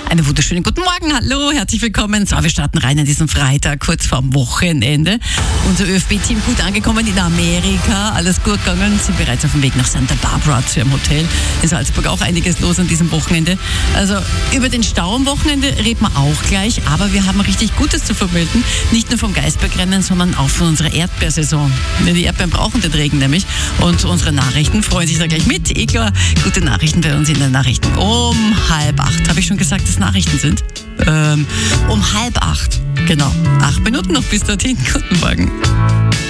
Einen wunderschönen guten Morgen, hallo, herzlich willkommen. So, wir starten rein an diesem Freitag, kurz vorm Wochenende. Unser ÖFB-Team gut angekommen in Amerika, alles gut gegangen, sind bereits auf dem Weg nach Santa Barbara zu ihrem Hotel. In Salzburg auch einiges los an diesem Wochenende. Also über den Stau am Wochenende reden wir auch gleich, aber wir haben richtig Gutes zu vermelden. Nicht nur vom Geisbergrennen, sondern auch von unserer Erdbeersaison. Die Erdbeeren brauchen den Regen nämlich und unsere Nachrichten freuen sich da gleich mit. Klar, gute Nachrichten bei uns in den Nachrichten. Um 7:30. Habe ich schon gesagt, dass Nachrichten sind? Um 7:30. Genau. 8 Minuten noch bis dorthin. Guten Morgen.